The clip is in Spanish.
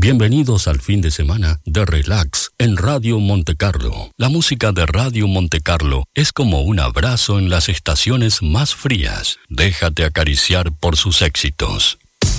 Bienvenidos al fin de semana de Relax en Radio Montecarlo. La música de Radio Montecarlo es como un abrazo en las estaciones más frías. Déjate acariciar por sus éxitos.